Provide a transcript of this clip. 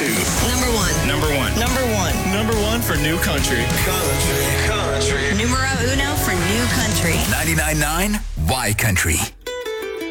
2. Number 1. Number 1. Number 1. Number 1 for new country. Numero uno for new country. 99.9 Y Country.